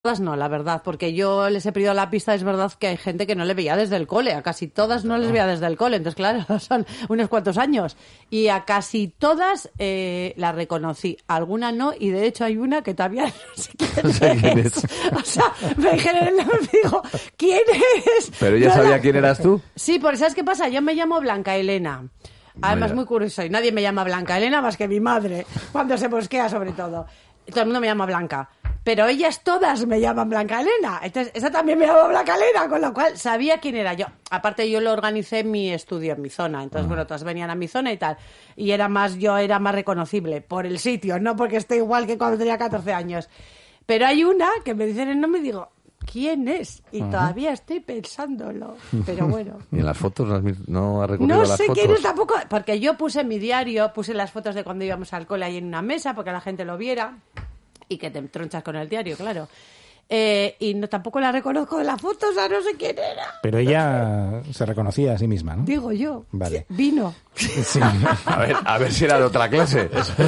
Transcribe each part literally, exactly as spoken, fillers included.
Todas no, la verdad, porque yo les he pedido la pista, es verdad que hay gente que no le veía desde el cole, a casi todas no les veía desde el cole, entonces claro, son unos cuantos años, y a casi todas eh, las reconocí, alguna no, y de hecho hay una que todavía no sé quién, no sé quién es. es, o sea, me dijeron, me digo, ¿quién es? ¿Pero ella no sabía la... quién eras tú? Sí, porque ¿sabes qué pasa? Yo me llamo Blanca Elena. Además, Mira. muy curioso, y nadie me llama Blanca Elena más que mi madre, cuando se mosquea sobre todo. Todo el mundo me llama Blanca. Pero ellas todas me llaman Blanca Elena. Entonces, esa también me llama Blanca Elena, con lo cual sabía quién era yo. Aparte, yo lo organicé en mi estudio, en mi zona. Entonces, uh-huh. bueno, todas venían a mi zona y tal. Y era más, yo era más reconocible por el sitio, no porque esté igual que cuando tenía catorce años. Pero hay una que me dicen el nombre y digo, ¿quién es? Y uh-huh. todavía estoy pensándolo. Pero bueno. ¿Y en las fotos no has recurrido no a las sé fotos? quién es tampoco, porque yo puse en mi diario, puse las fotos de cuando íbamos al cole ahí en una mesa, porque la gente lo viera. Y que te tronchas con el diario, claro. Eh, y no tampoco la reconozco de la foto, o sea, no sé quién era. Pero ella se reconocía a sí misma, ¿no? Digo yo. Vale. Vino. Sí. A ver, a ver si era de otra clase.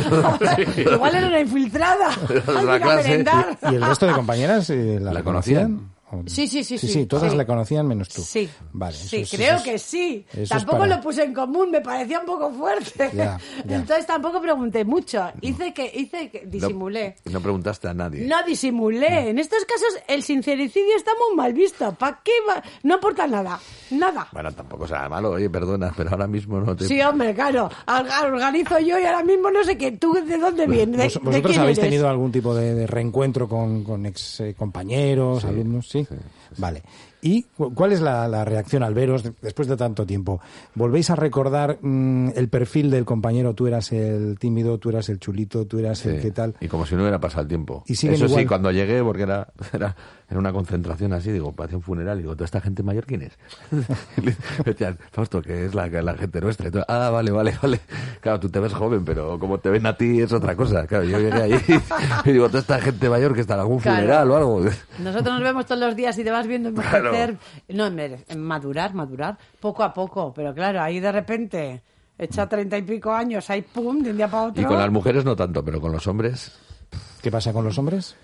Sí. Igual era una infiltrada. De otra clase. ¿Y, ¿Y el resto de compañeras eh, la, la conocían? Sí, sí, sí, sí. Sí, sí, todas sí. le conocían menos tú. Sí. Vale. Sí, eso, creo eso, que sí. Tampoco para... lo lo puse en común, me parecía un poco fuerte. Ya, ya. Entonces tampoco pregunté mucho. Hice que, hice que disimulé. No, no preguntaste a nadie. No disimulé. En estos casos el sincericidio está muy mal visto. ¿Para qué va? No aporta nada. Nada. Bueno, tampoco será malo, oye, perdona, pero ahora mismo no te... Sí, hombre, claro. Organizo yo y ahora mismo no sé qué. ¿Tú de dónde vienes? ¿De, ¿Vos, ¿Vosotros de habéis eres? tenido algún tipo de, de reencuentro con, con ex eh, compañeros, sí, alumnos? ¿Sí? Sí, sí. Vale. ¿Y cuál es la, la reacción al veros después de tanto tiempo? ¿Volvéis a recordar mmm, el perfil del compañero? Tú eras el tímido, tú eras el chulito, tú eras sí. el qué tal. Y como si no hubiera pasado el tiempo. ¿Y Eso igual? Sí, cuando llegué, porque era, era, era una concentración así, digo, parecía un funeral, digo, ¿toda esta gente mayor quién es? Me decían, Fausto, que es la, la gente nuestra. Y todo, ah, vale, vale, vale. Claro, tú te ves joven, pero como te ven a ti es otra cosa. Claro, yo llegué ahí y digo, ¿toda esta gente mayor que está en algún claro. funeral o algo? Nosotros nos vemos todos los días y te vas viendo envejecer. Claro. No, en madurar, madurar, poco a poco. Pero claro, ahí de repente, echa treinta y pico años, ahí pum, de un día para otro. Y con las mujeres no tanto, pero con los hombres... ¿Qué pasa con los hombres?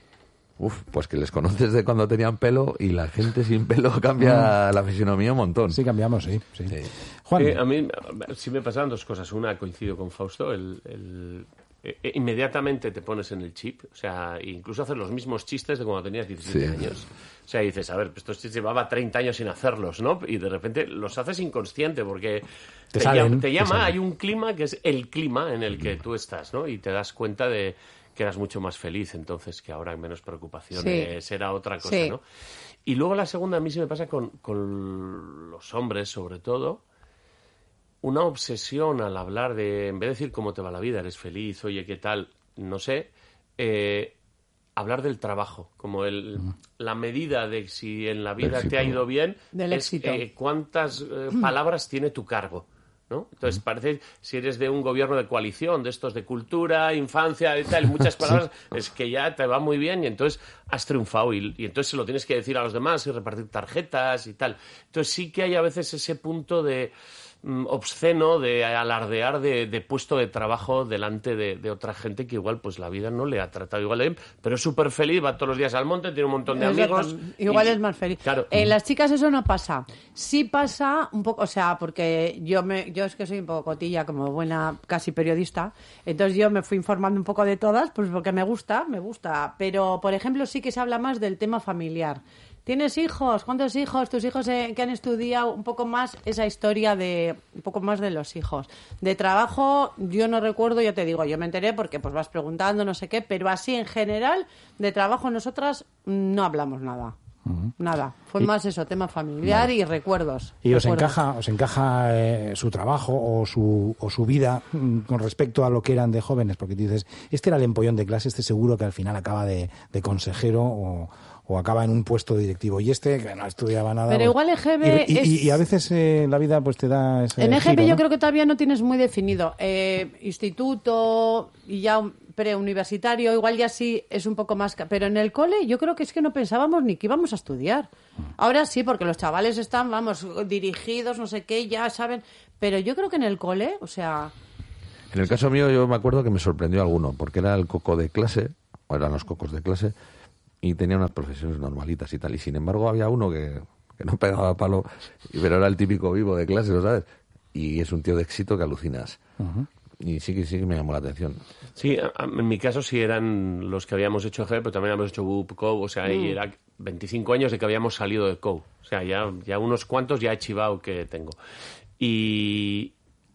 Uf, pues que les conoces de cuando tenían pelo y la gente sin pelo cambia mm. la fisionomía un montón. Sí, cambiamos, sí. sí. sí. Juan. Eh, a mí sí me pasaban dos cosas. Una, coincido con Fausto, el... el... Eh, inmediatamente te pones en el chip, o sea, incluso haces los mismos chistes de cuando tenías diecisiete sí. años. O sea, dices, a ver, pues estos chistes llevaba treinta años sin hacerlos, ¿no? Y de repente los haces inconsciente porque te, te, salen, llama, te llama te hay un clima que es el clima en el que tú estás, ¿no? Y te das cuenta de que eras mucho más feliz entonces, que ahora hay menos preocupaciones, sí. era otra cosa, sí. ¿no? Y luego la segunda, a mí sí me pasa con, con los hombres, sobre todo, una obsesión al hablar de, en vez de decir cómo te va la vida, eres feliz, oye, ¿qué tal? No sé, eh, hablar del trabajo, como el, uh-huh. la medida de si en la vida te ha ido bien, del es éxito. Eh, cuántas eh, palabras tiene tu cargo, ¿no? Entonces uh-huh. parece, si eres de un gobierno de coalición, de estos de cultura, infancia y tal, muchas palabras, sí. es que ya te va muy bien y entonces has triunfado y, y entonces se lo tienes que decir a los demás y repartir tarjetas y tal. Entonces sí que hay a veces ese punto de obsceno de alardear de, de puesto de trabajo delante de, de otra gente que igual pues la vida no le ha tratado igual de bien, pero es súper feliz, va todos los días al monte, tiene un montón de Exacto. amigos. Igual y, es más feliz. Claro. En las chicas eso no pasa. Sí pasa un poco, o sea, porque yo me, yo es que soy un poco cotilla, como buena casi periodista, entonces yo me fui informando un poco de todas, pues porque me gusta, me gusta. Pero, por ejemplo, sí que se habla más del tema familiar. ¿Tienes hijos? ¿Cuántos hijos? ¿Tus hijos eh, que han estudiado? Un poco más esa historia de... Un poco más de los hijos. De trabajo, yo no recuerdo, yo te digo, yo me enteré porque pues vas preguntando, no sé qué, pero así en general, de trabajo nosotras no hablamos nada. Uh-huh. Nada. Fue y, más eso, tema familiar vale. y recuerdos. ¿Y recuerdos. os encaja, os encaja eh, su trabajo o su, o su vida mm, con respecto a lo que eran de jóvenes? Porque tú dices, este era el empollón de clase, este seguro que al final acaba de, de consejero o... o acaba en un puesto directivo y este que no estudiaba nada. Pero igual E G B y, y, es... y, y a veces eh, la vida pues te da ese en E G B giro, yo ¿no? creo que todavía no tienes muy definido eh, instituto y ya preuniversitario, igual ya sí es un poco más, pero en el cole yo creo que es que no pensábamos ni que íbamos a estudiar. Ahora sí, porque los chavales están, vamos, dirigidos, no sé qué, ya saben, pero yo creo que en el cole, o sea... En el caso mío yo me acuerdo que me sorprendió alguno, porque era el coco de clase, o eran los cocos de clase, y tenía unas profesiones normalitas y tal. Y sin embargo había uno que, que no pegaba palo, pero era el típico vivo de clase, ¿lo sabes? Y es un tío de éxito que alucinas. Uh-huh. Y sí que sí que me llamó la atención. Sí, en mi caso sí eran los que habíamos hecho G, pero también habíamos hecho B U P, C O U, o sea, mm. y era veinticinco años de que habíamos salido de C O U. O sea, ya, ya unos cuantos ya he chivado que tengo. Y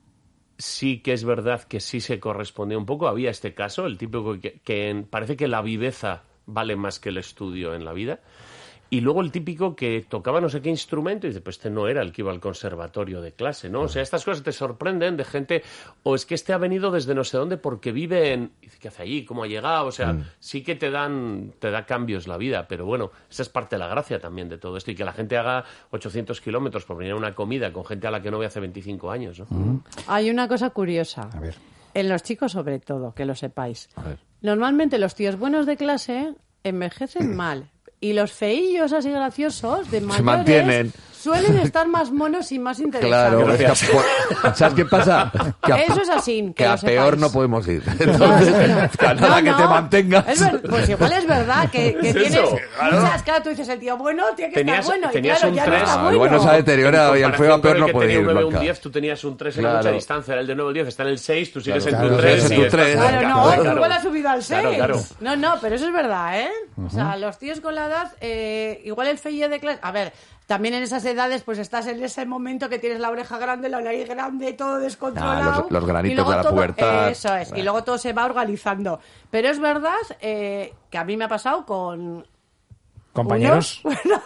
sí que es verdad que sí se correspondía un poco. Había este caso, el típico que, que en, parece que la viveza vale más que el estudio en la vida. Y luego el típico que tocaba no sé qué instrumento y dice, pues este no era el que iba al conservatorio de clase, ¿no? O sea, estas cosas te sorprenden de gente, o es que este ha venido desde no sé dónde porque vive en... Y dice, ¿qué hace allí? ¿Cómo ha llegado? O sea, mm. sí que te dan te da cambios la vida, pero bueno, esa es parte de la gracia también de todo esto. Y que la gente haga ochocientos kilómetros por venir a una comida con gente a la que no ve hace veinticinco años, ¿no? Mm. Hay una cosa curiosa. A ver. En los chicos sobre todo, que lo sepáis. A ver. Normalmente los tíos buenos de clase envejecen mal. Y los feillos así graciosos de mayores se mantienen. Suelen estar más monos y más interesantes. Claro, es que, ¿sabes qué pasa? Que a, Eso es así. Que, que a peor no podemos ir. Entonces, no, que a nada no, que no. te mantengas. Es ver, pues igual es verdad que, que tienes claro. muchas, claro, tú dices el tío bueno tiene que tenías, estar bueno. Tenías y claro, un ya tres, no está bueno. El bueno se ha deteriorado y el feo a peor no puede ir. El nueve, un diez, tú tenías un tres en claro. mucha distancia. Era el de nueve, el diez, está en el seis, tú sigues claro, en tu claro, tres. En tu tres. Claro, no, claro. igual ha subido al seis. Claro, claro. No, no, pero eso es verdad, ¿eh? Uh-huh. O sea, los tíos con la edad, eh, igual el feillo de clase... A ver... También en esas edades, pues estás en ese momento que tienes la oreja grande, la nariz grande, todo descontrolado. Ah, los, los granitos de la todo, puerta. Eso es, bueno. Y luego todo se va organizando. Pero es verdad eh, que a mí me ha pasado con... ¿Compañeros? Unos, bueno,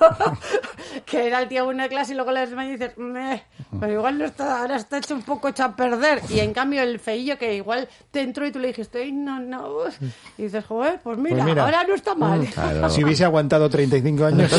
que era el tío bueno de clase y luego le demás y dices, meh, pero igual no está, ahora está hecho un poco hecho a perder. Y en cambio el feillo que igual te entró y tú le dijiste, ay, no, no. Y dices, joder, pues mira, pues mira. ahora no está mal. Claro. Si hubiese aguantado treinta y cinco años...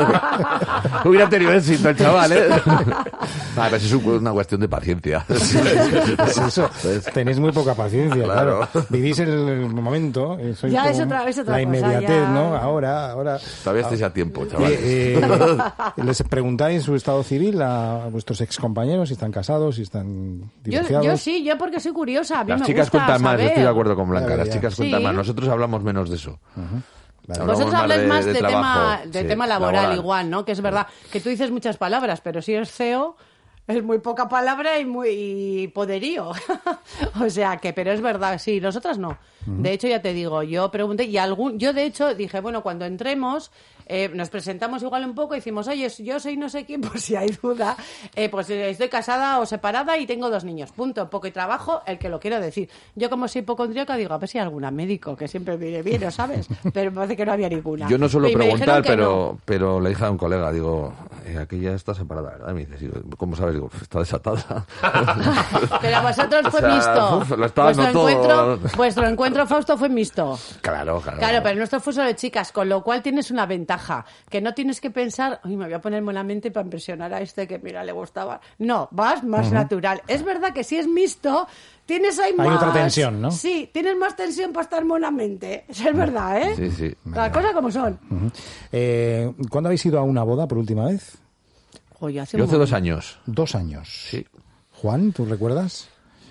hubiera tenido éxito el chaval, ¿eh? Ah, pero es una cuestión de paciencia. Es eso, tenéis muy poca paciencia, claro. claro. Vivís el momento. Ya es otra, es otra la cosa. La inmediatez, ya... ¿no? Ahora, ahora... Todavía estáis a tiempo, chaval. Eh, eh, ¿Les preguntáis su estado civil a vuestros excompañeros si están casados, si están divorciados? Yo, yo sí, yo porque soy curiosa. A mí Las me chicas gusta cuentan saber. más, yo estoy de acuerdo con Blanca. Ya, Las ya. chicas cuentan Sí. más. Nosotros hablamos menos de eso. Uh-huh. Vale. Vosotros habláis más de, de tema, de sí, tema laboral, laboral igual, ¿no? Que es verdad que tú dices muchas palabras, pero si eres C E O es muy poca palabra y muy y poderío. O sea que, pero es verdad, sí, nosotras no. Uh-huh. De hecho, ya te digo, yo pregunté y algún, yo de hecho dije, bueno, cuando entremos eh, nos presentamos igual un poco y decimos, oye, yo soy no sé quién, por si hay duda, eh, pues estoy casada o separada y tengo dos niños, punto, poco y trabajo, el que lo quiero decir. Yo como soy hipocondríaca digo, a ver si hay alguna médico que siempre me viene, ¿sabes? Pero me parece que no había ninguna. Yo no suelo y preguntar, pero, no. pero le dije a un colega, digo, eh, aquella está separada, ¿verdad? Y me dice, sí, ¿cómo sabes? Digo, está desatada. Pero a vosotros fue o sea, mixto. Uf, lo está vuestro, dando encuentro, todo. vuestro encuentro, Fausto, fue mixto. Claro, claro. Claro, pero el nuestro fue solo de chicas, con lo cual tienes una ventaja, que no tienes que pensar, uy, me voy a poner monamente para impresionar a este que, mira, le gustaba. No, vas más uh-huh. natural. Es verdad que si es mixto, tienes ahí más... Hay otra tensión, ¿no? Sí, tienes más tensión para estar monamente. Eso es verdad, ¿eh? Sí, sí. Las cosas como son. Uh-huh. Eh, ¿Cuándo habéis ido a una boda por última vez? Oye, hace Yo hace un... dos años. Dos años. Sí. Juan, ¿tú recuerdas?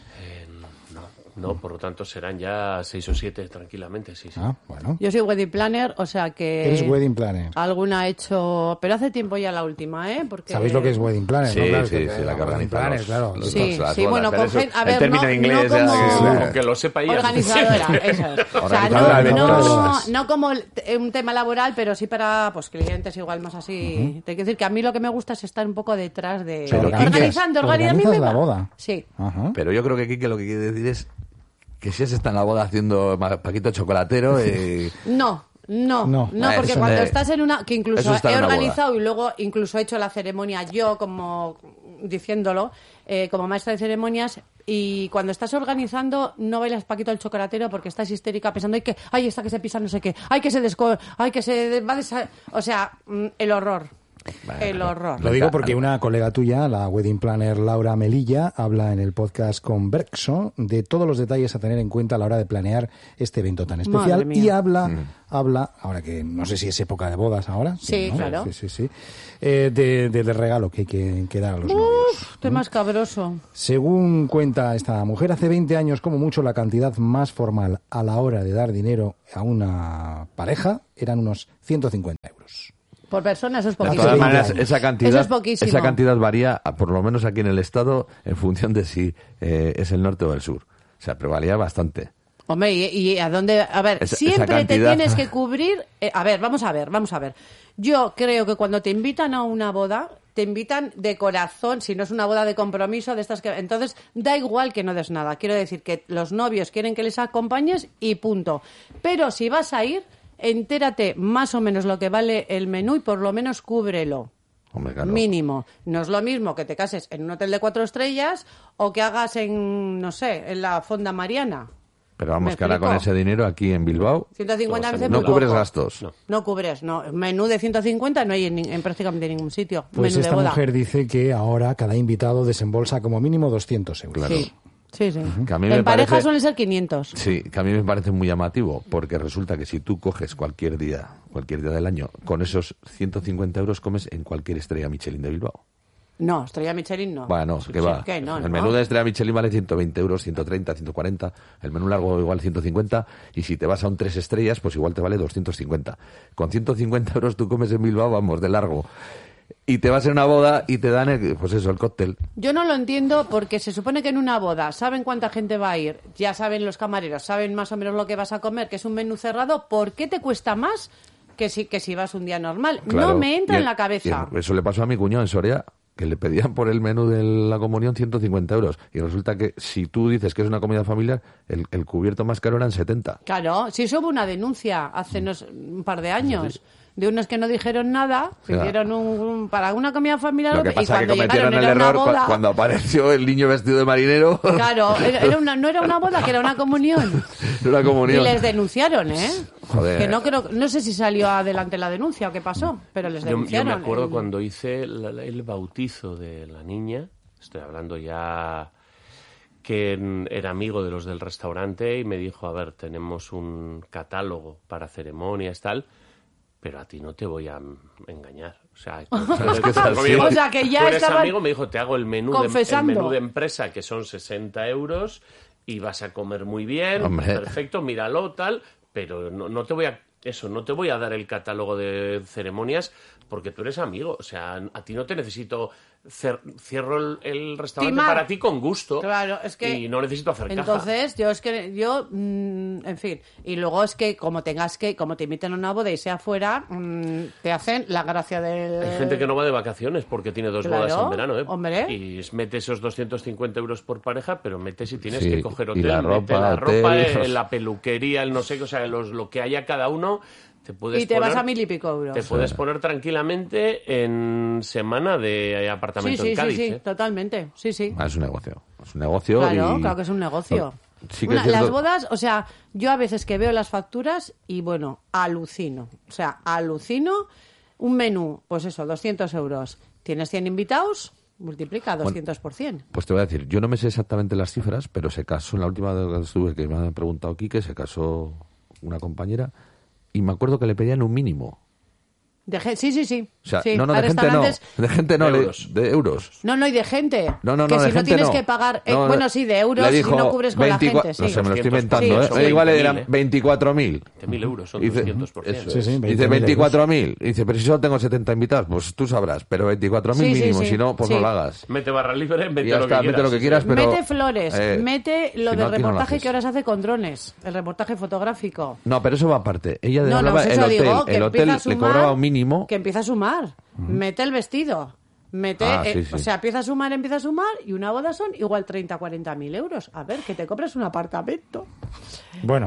No, por lo tanto serán ya seis o siete tranquilamente, sí, sí. Ah, bueno. Yo soy wedding planner, o sea que... Eres wedding planner. Alguna he hecho... Pero hace tiempo ya la última, ¿eh? Porque... ¿Sabéis lo que es wedding planner? Sí, ¿no? Claro, sí, que, sí, la que organiza planner, los, claro. los, Sí, los, las sí, bueno, bodas, con eso, gente... A ver, el término no, inglés, no como... ya, Como que lo sepa ella. Organizadora, eso es. O sea, Organizadora de no, no, bodas. no como el- un tema laboral, pero sí para pues clientes igual más así. Uh-huh. Te quiero decir que a mí lo que me gusta es estar un poco detrás de... Pero organizando, organizando. ¿Organizas la boda? Sí. Ajá. Pero yo creo que Quique lo que quiere decir es que si se está en la boda haciendo Paquito Chocolatero... Eh... No. No, no, No. porque Eso cuando de- estás en una... Que incluso eso está he en una organizado y luego incluso he hecho la ceremonia yo como diciéndolo, eh, como maestra de ceremonias, y cuando estás organizando no bailas Paquito el Chocolatero porque estás histérica pensando, ay, que, ay, esta que se pisa no sé qué, ay, que se desco... ay, que se va a desa-". O sea, mm, el horror. El horror. Lo digo porque una colega tuya, la wedding planner Laura Melilla, habla en el podcast con Brexo de todos los detalles a tener en cuenta a la hora de planear este evento tan especial. Y habla, mm. habla, ahora que no sé si es época de bodas ahora. Sí, ¿no? claro. Sí, sí, sí. Eh, de, de, de regalo que hay que, que dar a los Uf, novios. Tema escabroso. Según cuenta esta mujer, hace veinte años como mucho la cantidad más formal a la hora de dar dinero a una pareja eran unos ciento cincuenta euros. Por persona eso es De poquísimo. todas maneras, esa cantidad, Eso es poquísimo. esa cantidad varía, por lo menos aquí en el Estado, en función de si eh, es el norte o el sur. O sea, pero varía bastante. Hombre, ¿y, y a dónde? A ver, Esa, siempre esa cantidad... te tienes que cubrir... Eh, a ver, vamos a ver, vamos a ver. Yo creo que cuando te invitan a una boda, te invitan de corazón, si no es una boda de compromiso, de estas que... Entonces, da igual que no des nada. Quiero decir que los novios quieren que les acompañes y punto. Pero si vas a ir, entérate más o menos lo que vale el menú y por lo menos cúbrelo. Hombre, claro. Mínimo. No es lo mismo que te cases en un hotel de cuatro estrellas o que hagas en, no sé, en la Fonda Mariana. Pero vamos, que ahora con ese dinero aquí en Bilbao ciento cincuenta veces no muy cubres poco. gastos. No. no cubres, no. Menú de ciento cincuenta no hay en, en prácticamente ningún sitio. Pues menú esta de boda. mujer dice que ahora cada invitado desembolsa como mínimo doscientos euros. Claro. Sí, sí. sí. Que a mí en me pareja parece... suelen ser quinientos. Sí, que a mí me parece muy llamativo, porque resulta que si tú coges cualquier día, cualquier día del año, con esos ciento cincuenta euros comes en cualquier estrella Michelin de Bilbao. No, estrella Michelin no. Bueno, Sí, que sí, va. que no, el no. menú de estrella Michelin vale ciento veinte euros, ciento treinta, ciento cuarenta. El menú largo igual ciento cincuenta. Y si te vas a un tres estrellas, pues igual te vale doscientos cincuenta. Con ciento cincuenta euros tú comes en Bilbao, vamos, de largo. Y te vas a una boda y te dan, el, pues eso, el cóctel. Yo no lo entiendo porque se supone que en una boda saben cuánta gente va a ir, ya saben los camareros, saben más o menos lo que vas a comer, que es un menú cerrado. ¿Por qué te cuesta más que si, que si vas un día normal? Claro. No me entra Y en la cabeza. y eso le pasó a mi cuñado en Soria, que le pedían por el menú de la comunión ciento cincuenta euros. Y resulta que si tú dices que es una comida familiar, el, el cubierto más caro eran setenta. Claro, si eso hubo una denuncia hace unos, un par de años de unos que no dijeron nada, Claro. pidieron un, un- para una comida familiar Lo que y pasa es cuando que cometieron llegaron el era una error cu- boda. cuando apareció el niño vestido de marinero. Claro, era, era una, no era una boda, que era una comunión. Una comunión. Y les denunciaron, ¿eh? Joder. Que no creo, no sé si salió adelante la denuncia o qué pasó, pero les Yo, yo denunciaron. me acuerdo en- cuando hice la- la- el bautizo de la niña, estoy hablando ya que mm, era amigo de los del restaurante y me dijo, a ver, tenemos un catálogo para ceremonias, tal, pero a ti no te voy a mm, engañar. O sea, Es que es así. O sea, que ya tú eres estaban amigo, me dijo, te hago el menú, de, el confesando. menú de empresa, que son sesenta euros, y vas a comer muy bien, Hombre. perfecto, míralo, tal, pero no, no te voy a... Eso, no te voy a dar el catálogo de ceremonias porque tú eres amigo. O sea, a ti no te necesito... cer- cierro el, el restaurante Timar. para ti con gusto. Claro, es que... Y no necesito hacer caja. Entonces, yo es que, yo, mm, en fin, y luego es que como tengas que, como te inviten a una boda y sea fuera, mm, te hacen la gracia del... Hay gente que no va de vacaciones porque tiene dos Claro, bodas en verano, ¿eh? hombre. Y mete esos doscientos cincuenta euros por pareja, pero mete si tienes Sí, que coger y hotel, la mete ropa, la hotel. ropa, eh, la peluquería, el no sé qué, o sea, los, lo que haya cada uno, te puedes Y te poner, vas a mil y pico euros. Te puedes poner tranquilamente en semana de Sí, apartamento sí, en Cádiz. sí, sí, ¿eh? totalmente, sí, sí. Ah, es un negocio. Es un negocio Claro, y... claro que es un negocio. Sí que Una- es cierto- Las bodas, o sea, yo a veces que veo las facturas y bueno, alucino. O sea, alucino. Un menú, pues eso, doscientos euros. Tienes cien invitados, multiplica doscientos por cien. Pues te voy a decir, yo no me sé exactamente las cifras, pero se casó en la última vez que estuve, que me han preguntado Quique, se casó una compañera y me acuerdo que le pedían un mínimo. De gen- sí, sí, sí. O sea, Sí, no, no, hay de gente no, restaurantes- de gente no, De de euros. euros. De euros. No, no, y de gente. No, no, no, que de si no gente tienes no. que pagar, eh, No, bueno, sí, de euros le dijo si no cubres con veinticuatro la gente, sí. No sé, me lo estoy doscientos inventando, por ¿eh? ciento, Igual veinte eran mil, ¿eh? veinticuatro mil. veinte mil euros, son Dice, doscientos por ciento. eso Sí, sí, es. veinte Dice mil veinticuatro mil. Dice, pero si solo tengo setenta invitados, pues tú sabrás, pero veinticuatro mil Sí, sí, mínimo, sí, si no, pues sí. no lo hagas. Mete barra libre, mete Y ya lo está, que quieras. mete lo que sí, quieras, sí. pero... Mete flores, eh, mete lo si del no, aquí no lo reportaje haces. que ahora se hace con drones, el reportaje fotográfico. No, pero eso va aparte. Ella No, no, hablaba pues el eso hotel, digo, que el hotel empieza a le sumar, cobraba un mínimo. Que empieza a sumar. Mete el vestido. Mete, Ah, eh, sí, sí. O sea, empieza a sumar, empieza a sumar y una boda son igual treinta, cuarenta mil euros. A ver, que te compres un apartamento. Bueno,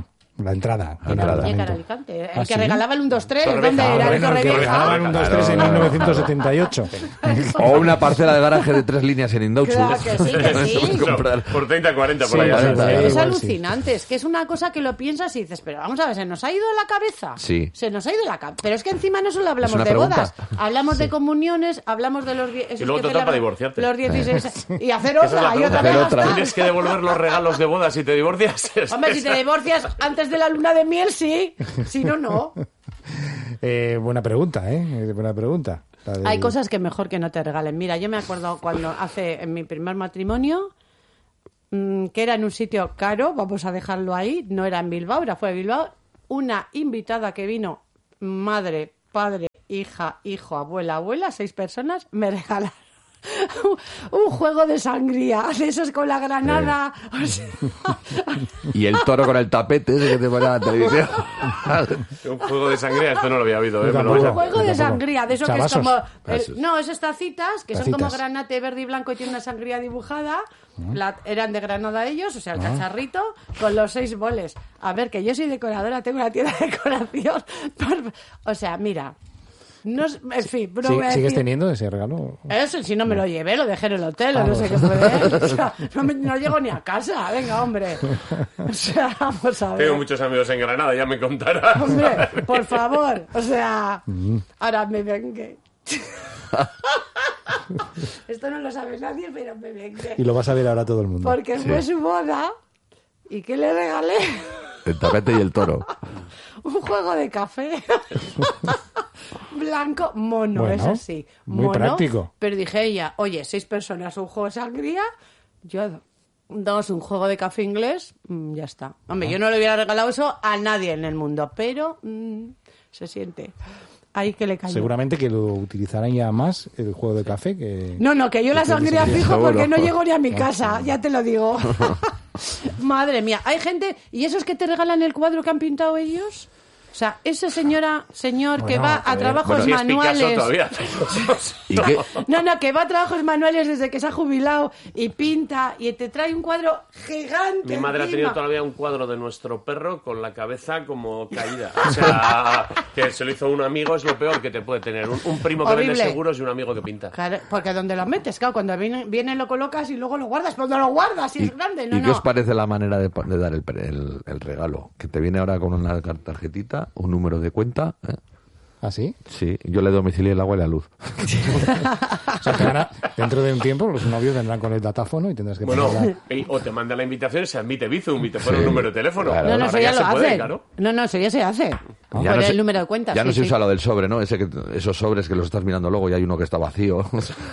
La entrada. La en entrada. el Muñeca apartamento. en Alicante. El ¿Ah, que sí? regalaba el uno dos tres, Torrevieja. ¿dónde Ah, era? Bueno, ¿El el que Torrevieja? regalaban un dos tres en mil novecientos setenta y ocho. O una parcela de garaje de tres líneas en Indautxu. Claro que sí, que sí. Comprar. Por treinta, cuarenta, por Sí, ahí. sí, ¿sabes? por ahí. Es igual, alucinante, es que es una cosa que lo piensas y dices, pero vamos a ver, ¿se nos ha ido de la cabeza? Sí. Se nos ha ido de la cabeza. Pero es que encima no solo hablamos una de pregunta. bodas, hablamos de comuniones, hablamos de los... die- esos Y luego que total para celebran divorciarte. Los dieciséis... Y hacer Esa es la otra, y pregunta. otra vez Hacer otra. gastar. ¿Tienes que devolver los regalos de bodas si te divorcias? Hombre, si te divorcias antes de la luna de miel, sí. Si no, no. Eh, buena pregunta, ¿eh? Buena pregunta. La del- Hay cosas que mejor que no te regalen. Mira, yo me acuerdo cuando hace en mi primer matrimonio, mmm, que era en un sitio caro, vamos a dejarlo ahí, no era en Bilbao, era fuera de Bilbao, una invitada que vino, madre, padre, hija, hijo, abuela, abuela, seis personas, me regalaron un juego de sangría, de esos con la granada. O sea, Y el toro con el tapete ese que te ponía en la televisión. Un juego de sangría, esto no lo había oído. ¿eh? Yo Me lo tampoco. voy a- un juego de tampoco. sangría, de eso que es Chavazos. como... el- Vasos. no, esas tacitas, que son como Tacitas. granate verde y blanco y tiene una sangría dibujada. La- eran de Granada ellos, o sea, el cacharrito, con los seis boles. A ver, que yo soy decoradora, tengo una tienda de decoración. Por- o sea, mira... No, es- en fin, no Sí, voy a ¿Sigues decir- teniendo ese regalo? Eso, si no me lo llevé, lo dejé en el hotel, Ah, o no sé qué bueno. fue. O sea, no, me- no llego ni a casa, venga, hombre. O sea, vamos a ver. Tengo muchos amigos en Granada, ya me contarás. Hombre, por favor, o sea, ahora me vengué. Esto no lo sabe nadie, pero me vengué. Y lo vas a ver ahora todo el mundo. Porque fue su boda y ¿qué le regalé? El tapete y el toro. Un juego de café. Blanco, mono, Bueno, eso sí. muy Mono, práctico. Pero dije ella, oye, seis personas, un juego de sangría, yo dos, un juego de café inglés, mm, ya está. Hombre, yo no le hubiera regalado eso a nadie en el mundo, pero mm, se siente. Ahí que le cayó. Seguramente que lo utilizarán ya más el juego de café que... No, no, que yo la sangría sí, fijo porque seguro. no llego ni a mi casa, ya te lo digo. Madre mía, hay gente, ¿y esos que te regalan el cuadro que han pintado ellos? O sea, esa señora, señor que Bueno, va a a ver, trabajos Si es Picasso manuales. todavía. ¿Y qué? No, no, que va a trabajos manuales desde que se ha jubilado y pinta y te trae un cuadro gigante. Mi madre ha encima. tenido todavía un cuadro de nuestro perro con la cabeza como caída. O sea, que se lo hizo un amigo, es lo peor que te puede tener. Un, un primo que Horrible. vende seguros y un amigo que pinta. Claro, porque donde lo metes, claro, cuando viene, viene lo colocas y luego lo guardas, pero no lo guardas, si ¿Y, es grande, no, ¿y qué no. os parece la manera de, pa- de dar el, pre- el- el regalo? Que te viene ahora con una tarjetita, un número de cuenta. ¿eh? ¿Ah, sí? Sí, yo le domicilio el agua y la luz. O sea, que ahora, dentro de un tiempo, los novios vendrán con el datáfono y tendrás que Bueno, ponerla- y- o te manda la invitación, se admite Bizum y te pone Sí, un número de teléfono. claro. No, no, Ahora eso ya, se lo puede, hace. claro. No, no, eso ya se hace. Ya Por no el se- número de cuentas. Ya sí, no se sí. usa lo del sobre, ¿no? Ese que, esos sobres que los estás mirando luego y hay uno que está vacío,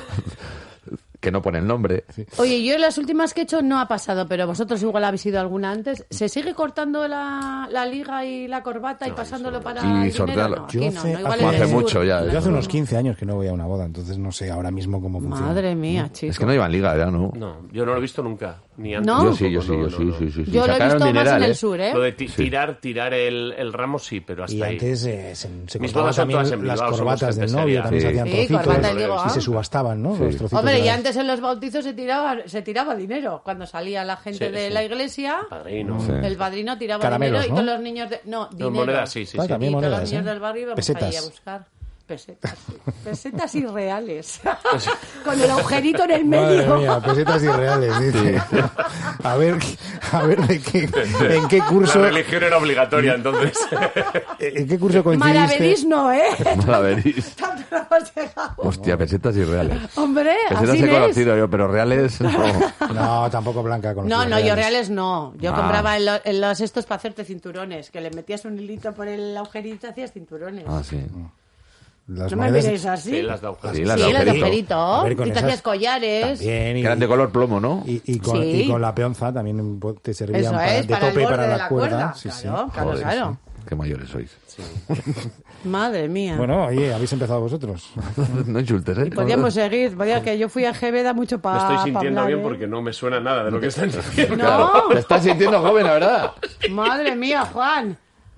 que no pone el nombre. Oye, yo en las últimas que he hecho no ha pasado, pero vosotros igual habéis ido alguna antes. ¿Se sigue cortando la, la liga y la corbata y pasándolo para Y el sortearlo. dinero? No, aquí Yo no, hace- no, igual hace- en el hace sur. mucho ya. Yo hace unos quince años que no voy a una boda, entonces no sé ahora mismo cómo funciona. Madre mía, chico. Es que no iban liga ya, ¿no? No, yo no lo he visto nunca. Ni antes. ¿No? Yo sí, yo sí, tampoco, yo no, sí, no, sí, no. sí, sí. Yo lo he Sacaron visto más dineral, en el ¿eh? sur, ¿eh? Lo de ti- tirar, tirar el, el ramo sí, pero hasta Y ahí. antes eh, se, se Mis cortaban bodas son también todas en las Bilbao, somos corbatas del gente novio, seria. también se Sí. hacían Sí, trocitos corbata y digo, y se ah. subastaban, ¿no? Sí. Los trocitos Hombre, de y la- antes en los bautizos se tiraba, se tiraba dinero. Cuando salía la gente Sí, de sí. la iglesia, Padrino. Sí. el padrino tiraba Caramelos, dinero y ¿no? todos los niños de... No, dinero. monedas, sí, sí, Ah, sí. también y todos monedas, los niños ¿eh? del barrio íbamos Pesetas. ahí a buscar pesetas. sí. Pesetas irreales. Con el agujerito en el Madre medio. mía, pesetas irreales, dice. A ver, a ver de qué, en qué curso, La religión era obligatoria, entonces. en qué curso coincidiste. Maravedís no, ¿eh? Malaverís. Tanto no hemos llegado. Hostia, pesetas y reales. Hombre, Pesetas así he es. conocido yo, pero reales no. No, tampoco Blanca con los No, no, reales. yo reales no. Yo Ah. compraba en, lo- en los estos para hacerte cinturones, que le metías un hilito por el agujerito y hacías cinturones. Ah, sí. Las no me monedas miréis así. Sí, las de agujeros. Sí, Sí, las las de de agujerito. agujerito. A ver, con Y te esas hacías collares. también, y, Que eran de color plomo, ¿no? y, y con, Sí. y con la peonza también te servían Eso para, es, de para el tope borde para de la, la cuerda. cuerda. Sí, sí. Claro, claro, Joder, claro. Qué mayores sois. Madre mía. Bueno, oye, habéis empezado vosotros. No insultes, ¿eh? Y podíamos seguir. Podía que yo fui a Geveda mucho Me para. estoy sintiendo bien porque no me suena nada de lo que están diciendo. No, Te estás sintiendo joven, la verdad. madre mía, Juan.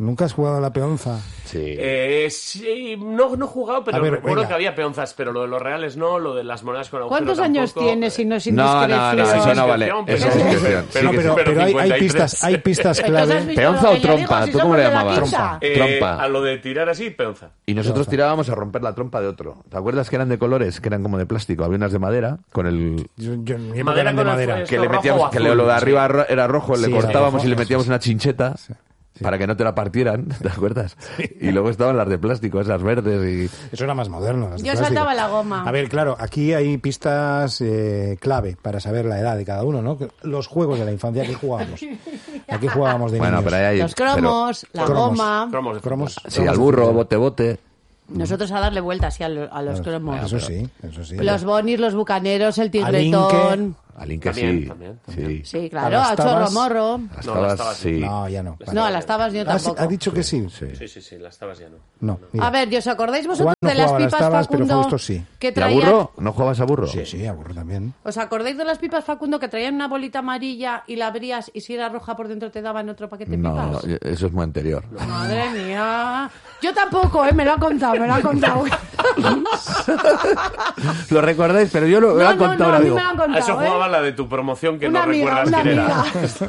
¿Nunca has jugado a la peonza? Sí. Eh, sí, no, no he jugado, pero A ver, recuerdo venga. que había peonzas, pero lo de los reales no, lo de las monedas con agujero ¿Cuántos años tampoco. tienes si no es No, no, indiscreción? no, eso no vale. Pero- Eso es inscripción. pero- Sí que pero, sí. pero hay, hay cincuenta y tres. pistas, hay pistas Entonces, ¿has clave. visto ¿Peonza lo o que yo digo? trompa? Si ¿Tú somos cómo le de la llamabas? quinta. Trompa. Eh, Trompa. A lo de tirar así, peonza. Y nosotros tirábamos a romper la trompa de otro. ¿Te acuerdas que eran de colores? Que eran como de plástico. Había unas de madera con el... Yo, yo, en mi época Madera eran de con madera. azul. Que Esto le rojo metíamos, o que azul, lo de sí. arriba ro- era rojo, Sí, le era cortábamos rojo, y le eso metíamos sí. una chincheta para que no te la partieran, ¿te acuerdas? Y luego estaban las de plástico, esas verdes y... Eso era más moderno. las de Yo plástico. saltaba la goma. A ver, claro, aquí hay pistas eh, clave para saber la edad de cada uno, ¿no? Los juegos de la infancia que jugábamos. Aquí jugábamos de Bueno, niños. pero ahí hay... Los cromos, la Cromos. goma. Cromos de Cromos. fútbol. Sí, al burro, bote, bote. Nosotros a darle vueltas sí, a, lo- a los cromos. Eso sí, eso sí. Los bonis, los bucaneros, el Alinque. tigretón. Al Inque También, sí. también, Sí. Sí, claro, las a tabas. chorro morro. Las No, tabas, las tabas sí. No, ya no. No, a las tabas yo Ah, sí, tampoco. ha dicho que sí. Sí. Sí, sí, sí, las tabas ya no. No. mira. A ver, ¿y os acordáis vosotros Juan no de las jugaba a las pipas tabas, pero Facundo Fausto sí. que ¿Y a traían? burro? ¿No jugabas a burro? Sí, sí, aburro también. ¿Os acordáis de las pipas Facundo que traían una bolita amarilla y la abrías y si era roja por dentro te daban otro paquete de No, pipas? eso es muy anterior. Madre mía. Yo tampoco, ¿eh? Me lo ha contado, me lo ha contado. Lo recordáis, pero yo lo, me lo No, han no, contado no, a ahora, mí digo. me lo han A eso contado, jugaba ¿eh? la de tu promoción que Una no amiga, recuerdas una quién era.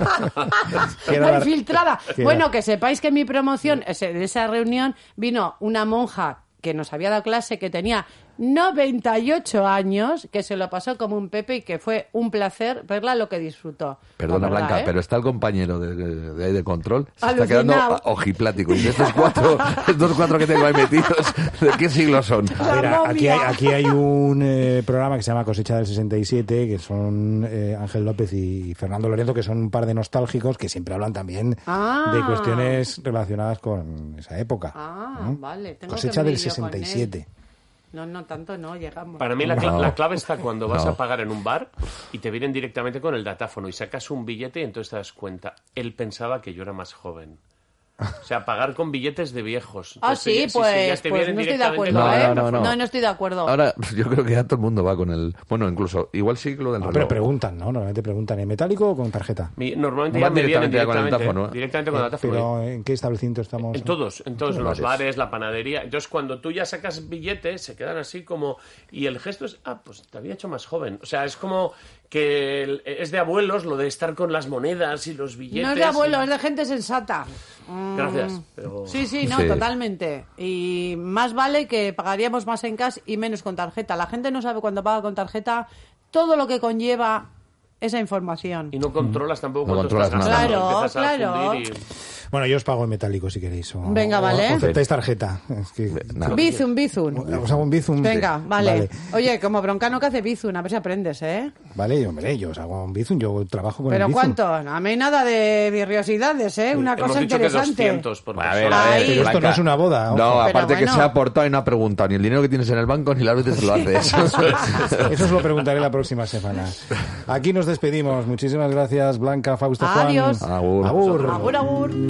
amiga. Que era Muy la- filtrada. que Bueno, era- que sepáis que en mi promoción, ese- de esa reunión, vino una monja que nos había dado clase que tenía noventa y ocho años, que se lo pasó como un pepe y que fue un placer verla lo que disfrutó. Perdona, La verdad, Blanca, ¿eh? pero está el compañero de, de, de ahí de control. Se está Alucinado. quedando ojiplático. Y de estos cuatro, estos cuatro que tengo ahí metidos, ¿de qué siglo son? A ver, La aquí hay, momia. aquí hay un eh, programa que se llama Cosecha del sesenta y siete, que son eh, Ángel López y Fernando Lorenzo, que son un par de nostálgicos que siempre hablan también Ah. de cuestiones relacionadas con esa época. Ah, ¿no? vale. Tengo Cosecha que del venir yo con sesenta y siete. No, no, tanto no, llegamos. Para mí la, cla- No. la clave está cuando vas No. a pagar en un bar y te vienen directamente con el datáfono y sacas un billete y entonces te das cuenta. Él pensaba que yo era más joven. O sea, pagar con billetes de viejos. Ah, Entonces, sí, ya- pues, ya te pues vienen no estoy de directamente acuerdo, con el ¿eh? No, no, datáfono. no. no estoy de acuerdo. Ahora, yo creo que ya todo el mundo va con el... Bueno, incluso, igual sí lo del No, reloj. pero preguntan, ¿no? Normalmente preguntan, ¿en metálico o con tarjeta? Mi- Normalmente Van ya me vienen directamente ya con el directamente, datáfono, ¿eh? directamente con el datáfono. Pero ¿en qué establecimiento estamos? En todos, en todos En los bares. bares, la panadería. Entonces, cuando tú ya sacas billetes, se quedan así como... Y el gesto es, ah, pues te había hecho más joven. O sea, es como que el- es de abuelos lo de estar con las monedas y los billetes. No es de abuelo, y- es de gente sensata. Mm, Gracias, pero- Sí, sí, no, Sí. totalmente. Y más vale que pagaríamos más en cash y menos con tarjeta. La gente no sabe cuando paga con tarjeta todo lo que conlleva esa información. Y no controlas tampoco No cuánto controlas estás nada. gastando. Claro, Empiezas a claro. fundir y- Bueno, yo os pago en metálico si queréis. O, Venga, o- vale. O aceptáis tarjeta. Es que, Nada. Bizum, bizum. os hago un bizum. Venga, vale. Vale, Oye, como broncano que hace bizum, a ver si aprendes, ¿eh? Vale, yo, hombre, yo os hago un bizum, yo trabajo con ¿Pero el bizum. cuánto? A mí nada de virriosidades, ¿eh? Una Hemos cosa dicho que interesante. doscientos por A ver, persona. a ver, Ay. Pero esto Blanca. no es una boda, ojo. No, Pero aparte que bueno. se ha aportado y no ha preguntado ni el dinero que tienes en el banco ni las veces que lo haces. Eso os lo preguntaré la próxima semana. Aquí nos despedimos. Muchísimas gracias, Blanca, Fausto, Juan. Adiós. Agur. Agur. Agur, agur.